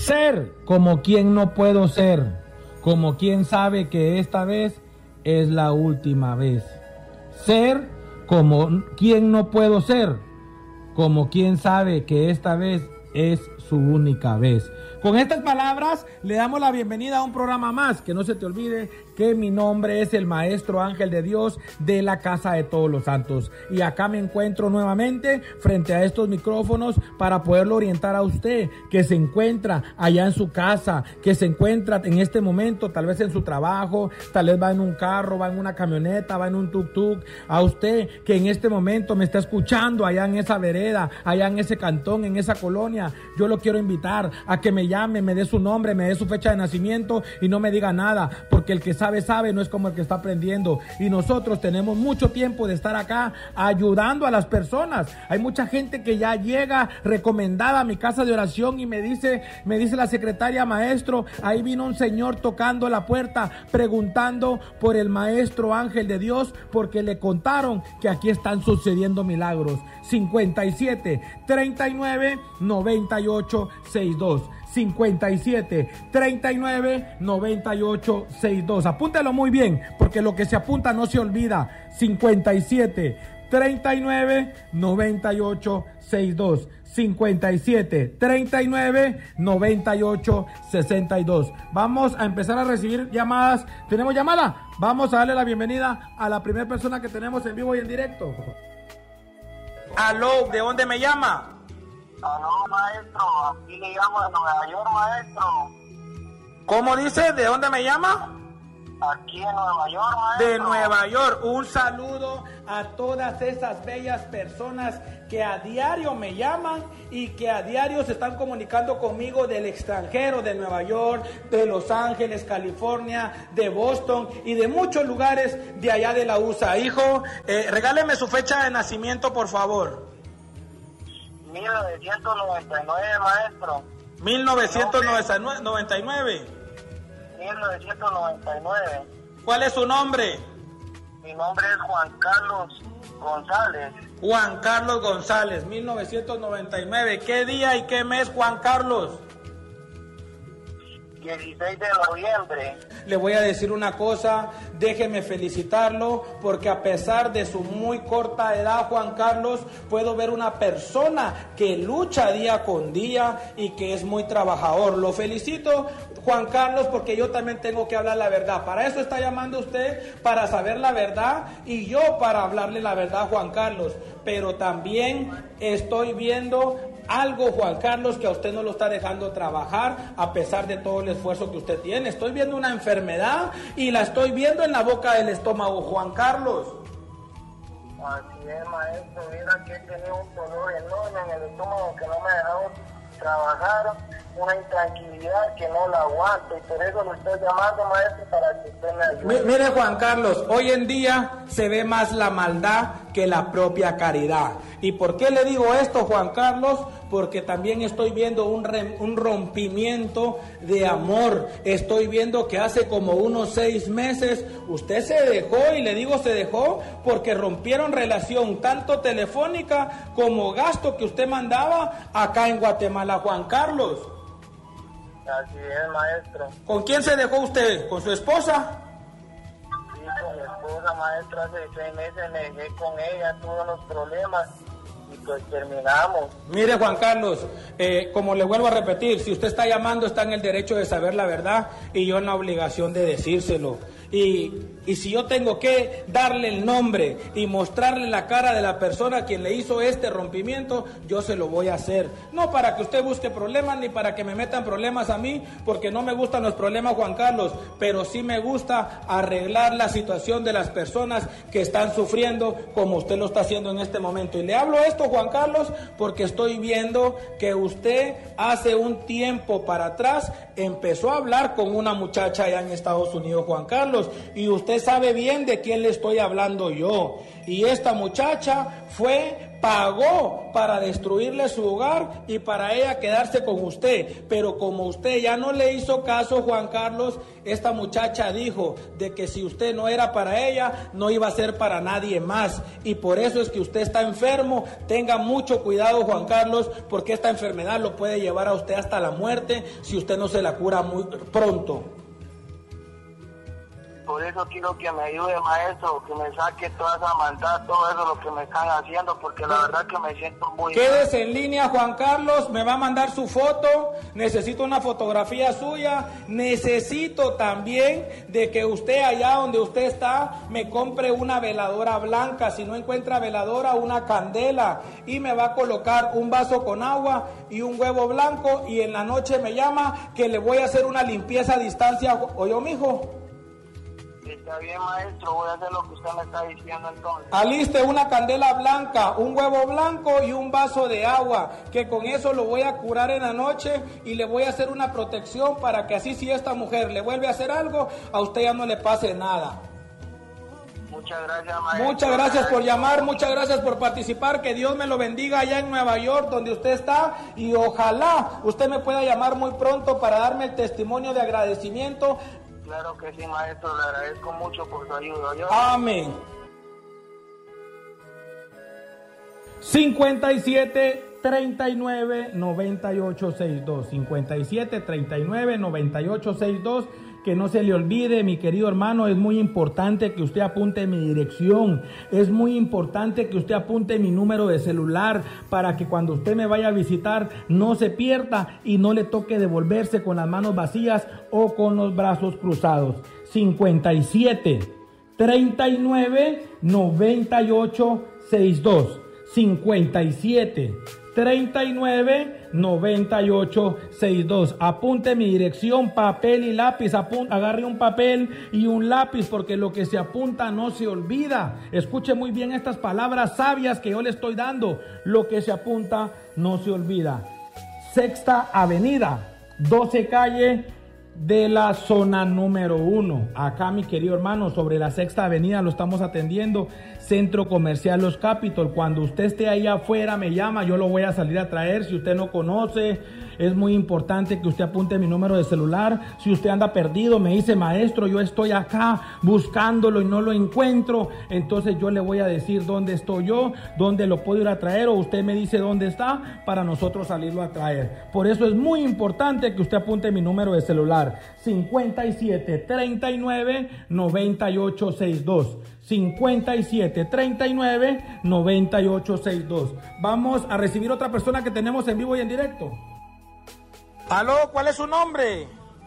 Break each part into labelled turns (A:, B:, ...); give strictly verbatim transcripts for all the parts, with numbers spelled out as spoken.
A: Ser como quien no puedo ser, como quien sabe que esta vez es la última vez. Ser como quien no puedo ser, como quien sabe que esta vez es su única vez. Con estas palabras le damos la bienvenida a un programa más. Que no se te olvide que mi nombre es el Maestro Ángel de Dios de la Casa de Todos los Santos. Y acá me encuentro nuevamente frente a estos micrófonos para poderlo orientar a usted que se encuentra allá en su casa, que se encuentra en este momento tal vez en su trabajo, tal vez va en un carro, va en una camioneta, va en un tuk-tuk. A usted que en este momento me está escuchando allá en esa vereda, allá en ese cantón, en esa colonia, yo lo quiero invitar a que me llame, me dé su nombre, me dé su fecha de nacimiento y no me diga nada, porque el que sabe, sabe, no es como el que está aprendiendo. Y nosotros tenemos mucho tiempo de estar acá ayudando a las personas. Hay mucha gente que ya llega recomendada a mi casa de oración y me dice, me dice la secretaria: maestro, ahí vino un señor tocando la puerta preguntando por el Maestro Ángel de Dios, porque le contaron que aquí están sucediendo milagros. cincuenta y siete, treinta y nueve, noventa y ocho, sesenta y dos. cincuenta y siete, treinta y nueve, noventa y ocho, sesenta y dos. Apúntalo muy bien, porque lo que se apunta no se olvida. cincuenta y siete, treinta y nueve, noventa y ocho, sesenta y dos. cincuenta y siete, treinta y nueve, noventa y ocho, sesenta y dos. Vamos a empezar a recibir llamadas. ¿Tenemos llamada? Vamos a darle la bienvenida a la primera persona que tenemos en vivo y en directo. Aló, ¿de dónde me llama?
B: Aló, maestro, aquí le llamo de Nueva York, maestro.
A: ¿Cómo dice? ¿De dónde me llama?
B: Aquí en Nueva York, maestro.
A: De Nueva York. Un saludo a todas esas bellas personas que a diario me llaman y que a diario se están comunicando conmigo del extranjero, de Nueva York, de Los Ángeles, California, de Boston y de muchos lugares de allá de la U S A. Hijo, eh, regáleme su fecha de nacimiento, por favor.
B: mil novecientos noventa y nueve, maestro.
A: mil novecientos noventa y nueve.
B: mil novecientos noventa y nueve.
A: ¿Cuál es su nombre?
B: Mi nombre es Juan Carlos González.
A: Juan Carlos González, mil novecientos noventa y nueve. ¿Qué día y qué mes, Juan Carlos?
B: dieciséis de noviembre.
A: Le voy a decir una cosa, déjeme felicitarlo, porque a pesar de su muy corta edad, Juan Carlos, puedo ver una persona que lucha día con día y que es muy trabajador. Lo felicito, Juan Carlos, porque yo también tengo que hablar la verdad. Para eso está llamando usted, para saber la verdad, y yo para hablarle la verdad, Juan Carlos. Pero también estoy viendo algo, Juan Carlos, que a usted no lo está dejando trabajar a pesar de todo el esfuerzo que usted tiene. Estoy viendo una enfermedad y la estoy viendo en la boca del estómago, Juan Carlos.
B: Así es, maestro. Mira que he tenido un dolor enorme en el estómago que no me ha dejado trabajar, una intranquilidad que no la aguanto, y por eso lo estoy llamando, maestro, para que usted me ayude.
A: Mire, Juan Carlos, hoy en día se ve más la maldad que la propia caridad. ¿Y por qué le digo esto, Juan Carlos? Porque también estoy viendo un, re, un rompimiento de amor. Estoy viendo que hace como unos seis meses usted se dejó, y le digo se dejó porque rompieron relación, tanto telefónica como gasto que usted mandaba acá en Guatemala, Juan Carlos.
B: Así es, maestro.
A: ¿Con quién se dejó usted? ¿Con su esposa?
B: Sí, con mi esposa, maestro. Hace seis meses me dejé con ella, tuve unos problemas y pues terminamos.
A: Mire, Juan Carlos, eh, como le vuelvo a repetir, si usted está llamando, está en el derecho de saber la verdad y yo en la obligación de decírselo. Y, y si yo tengo que darle el nombre y mostrarle la cara de la persona a quien le hizo este rompimiento, yo se lo voy a hacer. No para que usted busque problemas ni para que me metan problemas a mí, porque no me gustan los problemas, Juan Carlos, pero sí me gusta arreglar la situación de las personas que están sufriendo como usted lo está haciendo en este momento. Y le hablo esto, Juan Carlos, porque estoy viendo que usted hace un tiempo para atrás empezó a hablar con una muchacha allá en Estados Unidos, Juan Carlos, y usted sabe bien de quién le estoy hablando yo. Y esta muchacha fue pagó para destruirle su hogar y para ella quedarse con usted. Pero como usted ya no le hizo caso, Juan Carlos, esta muchacha dijo de que si usted no era para ella, no iba a ser para nadie más. Y por eso es que usted está enfermo. Tenga mucho cuidado, Juan Carlos, porque esta enfermedad lo puede llevar a usted hasta la muerte si usted no se la cura muy pronto.
B: Por eso quiero que me ayude, maestro, que me saque toda esa maldad, todo eso lo que me están haciendo, porque la verdad que me siento muy...
A: Quédese en línea, Juan Carlos, me va a mandar su foto, necesito una fotografía suya, necesito también de que usted allá donde usted está me compre una veladora blanca, si no encuentra veladora, una candela, y me va a colocar un vaso con agua y un huevo blanco, y en la noche me llama que le voy a hacer una limpieza a distancia. ¿Oyó, mijo?
B: Está bien, maestro, voy a hacer lo que usted me está diciendo entonces.
A: Aliste una candela blanca, un huevo blanco y un vaso de agua, que con eso lo voy a curar en la noche y le voy a hacer una protección para que así si esta mujer le vuelve a hacer algo, a usted ya no le pase nada.
B: Muchas gracias, maestro.
A: Muchas gracias por llamar, muchas gracias por participar, que Dios me lo bendiga allá en Nueva York, donde usted está, y ojalá usted me pueda llamar muy pronto para darme el testimonio de agradecimiento.
B: Claro que sí, maestro, le agradezco mucho por su ayuda. ¿Yo?
A: Amén. cincuenta y siete, treinta y nueve, noventa y ocho, sesenta y dos. cincuenta y siete, treinta y nueve, noventa y ocho, sesenta y dos. Que no se le olvide, mi querido hermano, es muy importante que usted apunte mi dirección, es muy importante que usted apunte mi número de celular para que cuando usted me vaya a visitar no se pierda y no le toque devolverse con las manos vacías o con los brazos cruzados. cincuenta y siete, treinta y nueve, noventa y ocho, sesenta y dos. cincuenta y siete, treinta y nueve, noventa y ocho, sesenta y dos. Apunte mi dirección, papel y lápiz. Apunte, agarre un papel y un lápiz, porque lo que se apunta no se olvida. Escuche muy bien estas palabras sabias que yo le estoy dando. Lo que se apunta no se olvida. Sexta Avenida, doce calle de la zona número uno. Acá, mi querido hermano, sobre la Sexta Avenida lo estamos atendiendo. Centro Comercial Los Capitol. Cuando usted esté ahí afuera me llama, yo lo voy a salir a traer. Si usted no conoce, es muy importante que usted apunte mi número de celular. Si usted anda perdido, me dice, maestro, yo estoy acá buscándolo y no lo encuentro, entonces yo le voy a decir dónde estoy yo, dónde lo puedo ir a traer, o usted me dice dónde está para nosotros salirlo a traer. Por eso es muy importante que usted apunte mi número de celular: cincuenta y siete, treinta y nueve, noventa y ocho, sesenta y dos. cincuenta y siete, treinta y nueve, noventa y ocho, sesenta y dos. Vamos a recibir otra persona que tenemos en vivo y en directo. Aló, ¿cuál es su nombre?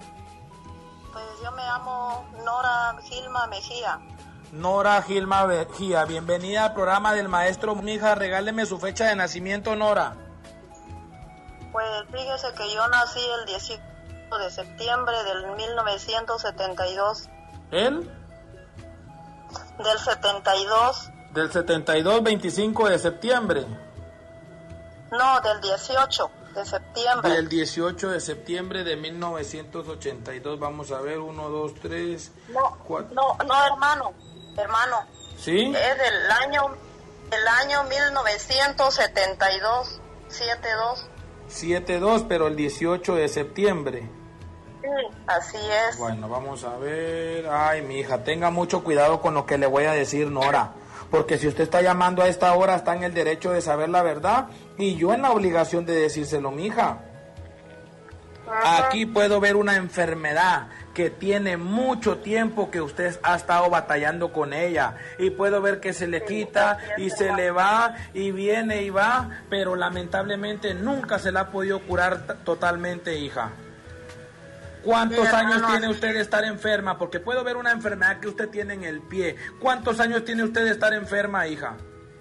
C: Pues yo me llamo Nora Gilma Mejía.
A: Nora Gilma Mejía, bienvenida al programa del maestro. Mija, regáleme su fecha de nacimiento, Nora.
C: Pues fíjese que yo nací el dieciocho de septiembre del mil novecientos setenta y dos.
A: ¿El?
C: Del setenta y dos.
A: Del setenta y dos, veinticinco de septiembre.
C: No, del dieciocho de septiembre.
A: Del dieciocho de septiembre de mil novecientos ochenta y dos. Vamos a ver, uno, dos, tres,
C: no,
A: cuatro.
C: No, no, hermano, hermano.
A: ¿Sí?
C: Es del año, del año mil novecientos setenta y dos, setenta y dos.
A: setenta y dos, pero el dieciocho de septiembre.
C: Sí, así es.
A: Bueno, vamos a ver. Ay, mi hija, tenga mucho cuidado con lo que le voy a decir, Nora. Porque si usted está llamando a esta hora, está en el derecho de saber la verdad. Y yo en la obligación de decírselo, mi hija. Ajá. Aquí puedo ver una enfermedad que tiene mucho tiempo que usted ha estado batallando con ella. Y puedo ver que se le quita y se le va y viene y va. Pero lamentablemente nunca se la ha podido curar t- totalmente, hija. ¿Cuántos sí, años tiene usted de estar enferma? Porque puedo ver una enfermedad que usted tiene en el pie. ¿Cuántos años tiene usted de estar enferma, hija?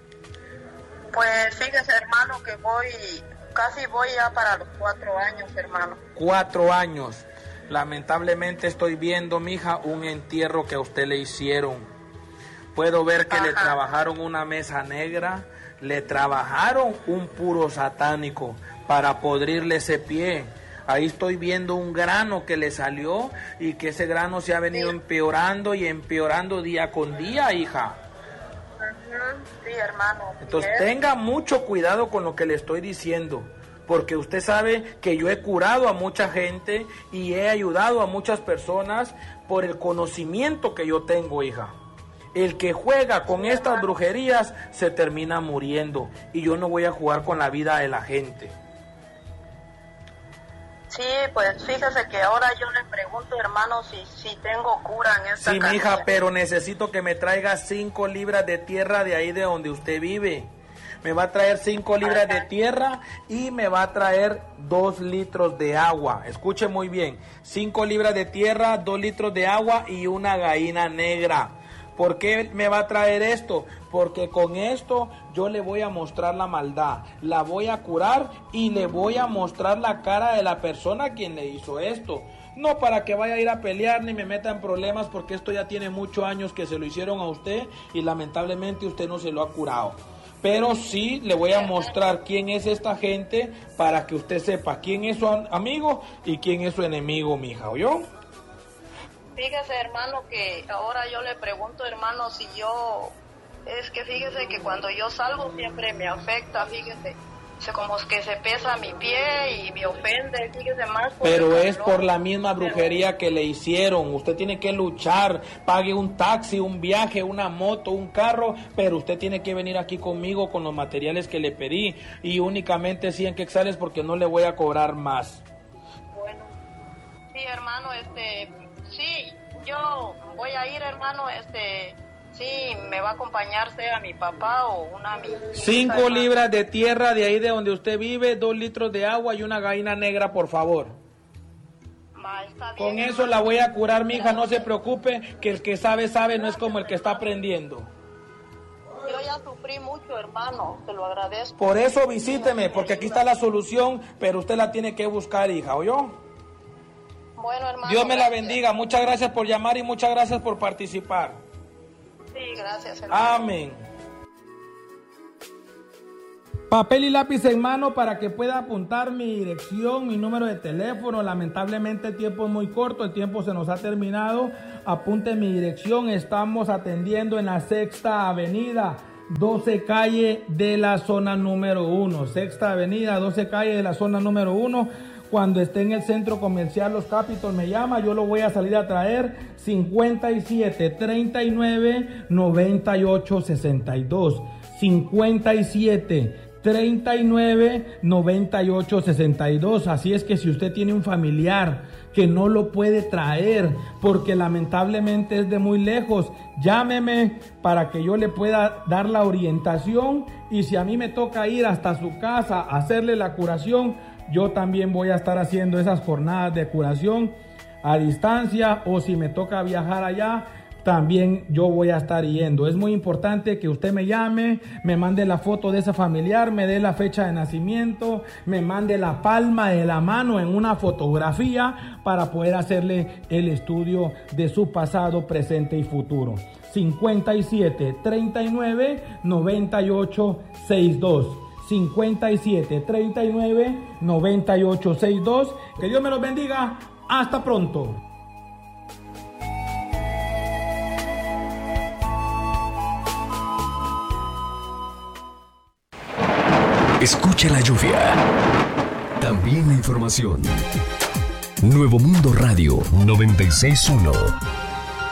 C: Pues fíjese, hermano, que voy, casi voy ya para los cuatro años, hermano.
A: Cuatro años. Lamentablemente estoy viendo, mija, un entierro que a usted le hicieron. Puedo ver que Ajá. le trabajaron una mesa negra, le trabajaron un puro satánico para podrirle ese pie. Ahí estoy viendo un grano que le salió y que ese grano se ha venido sí. empeorando y empeorando día con día, hija.
C: Uh-huh. Sí, hermano.
A: Entonces
C: sí
A: tenga mucho cuidado con lo que le estoy diciendo, porque usted sabe que yo he curado a mucha gente y he ayudado a muchas personas por el conocimiento que yo tengo, hija. El que juega con estas brujerías se termina muriendo, y yo no voy a jugar con la vida de la gente.
C: Sí, pues fíjese que ahora yo le pregunto, hermano, si, si tengo cura en esta
A: Sí,
C: casa.
A: mija, pero necesito que me traiga cinco libras de tierra de ahí de donde usted vive. Me va a traer cinco libras de tierra y me va a traer dos litros de agua. Escuche muy bien, cinco libras de tierra, dos litros de agua y una gallina negra. ¿Por qué me va a traer esto? Porque con esto yo le voy a mostrar la maldad, la voy a curar y le voy a mostrar la cara de la persona a quien le hizo esto. No para que vaya a ir a pelear ni me meta en problemas, porque esto ya tiene muchos años que se lo hicieron a usted y lamentablemente usted no se lo ha curado. Pero sí le voy a mostrar quién es esta gente para que usted sepa quién es su amigo y quién es su enemigo, mija, ¿oyó?
C: Fíjese, hermano, que ahora yo le pregunto, hermano, si yo... Es que fíjese que cuando yo salgo siempre me afecta, fíjese. Como que se pesa mi pie y me ofende, fíjese más. Por
A: Pero es por la misma brujería que le hicieron. Usted tiene que luchar, pague un taxi, un viaje, una moto, un carro, pero usted tiene que venir aquí conmigo con los materiales que le pedí y únicamente cien quetzales porque no le voy a cobrar más.
C: Bueno, sí, hermano, este, sí, yo voy a ir, hermano, este... Sí, me va a acompañar sea mi papá o una mi
A: Cinco hija, libras de tierra de ahí de donde usted vive, dos litros de agua y una gallina negra, por favor.
C: Ma, está bien,
A: Con
C: hermano.
A: eso la voy a curar, mi hija, no se preocupe, que el que sabe, sabe, no es como el que está aprendiendo.
C: Yo ya sufrí mucho, hermano, te lo agradezco.
A: Por eso visíteme, porque aquí está la solución, pero usted la tiene que buscar, hija, ¿oyó?
C: Bueno, hermano.
A: Dios me la
C: gracias.
A: bendiga, muchas gracias por llamar y muchas gracias por participar.
C: Sí, gracias, hermano.
A: Amén. Papel y lápiz en mano para que pueda apuntar mi dirección, mi número de teléfono. Lamentablemente el tiempo es muy corto, el tiempo se nos ha terminado. Apunte mi dirección, estamos atendiendo en la Sexta Avenida, doce calle de la zona número uno. Sexta Avenida, doce calle de la zona número uno. Cuando esté en el centro comercial Los Capitol me llama, yo lo voy a salir a traer. Cincuenta y siete, treinta y nueve, noventa y ocho, sesenta y dos. Cincuenta y siete, treinta y nueve, noventa y ocho, sesenta y dos. Así es que si usted tiene un familiar que no lo puede traer porque lamentablemente es de muy lejos, llámeme para que yo le pueda dar la orientación, y si a mí me toca ir hasta su casa a hacerle la curación, yo también voy a estar haciendo esas jornadas de curación a distancia, o si me toca viajar allá, también yo voy a estar yendo. Es muy importante que usted me llame, me mande la foto de ese familiar, me dé la fecha de nacimiento, me mande la palma de la mano en una fotografía para poder hacerle el estudio de su pasado, presente y futuro. cincuenta y siete, treinta y nueve, noventa y ocho, sesenta y dos. cincuenta y siete, treinta y nueve, noventa y ocho, sesenta y dos. Que Dios me los bendiga. Hasta pronto.
D: Escucha la lluvia. También la información. Nuevo Mundo Radio noventa y seis punto uno.